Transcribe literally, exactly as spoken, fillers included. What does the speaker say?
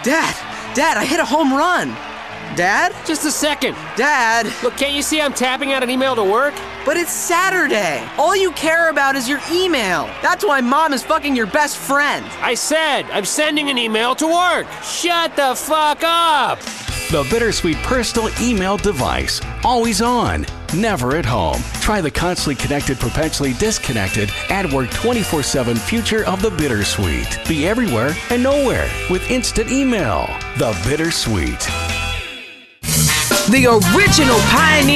Dad, Dad, I hit a home run. Dad? Just a second. Dad. Look, can't you see I'm tapping out an email to work? But it's Saturday. All you care about is your email. That's why Mom is fucking your best friend. I said I'm sending an email to work. Shut the fuck up. The Bittersweet personal email device. Always on, never at home. Try the constantly connected, perpetually disconnected, at work twenty-four seven future of the Bittersweet. Be everywhere and nowhere with instant email. The Bittersweet. The original pioneer.